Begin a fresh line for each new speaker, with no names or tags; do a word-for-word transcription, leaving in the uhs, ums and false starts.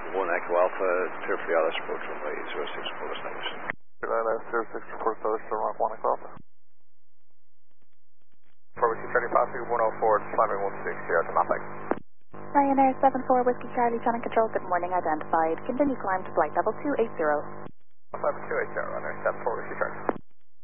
one Echo Alpha, clear for the Alice approach runway zero six four established.
zero six four established, runway one Echo Alpha.
four Whiskey Charlie Passenger one oh four, climbing one six zero to Mapec.
Ryanair seven four Whiskey Charlie, Channel Control, good morning, identified. Continue climb to flight level two eight zero.
Level two eight zero, Ryanair seven four Whiskey Charlie.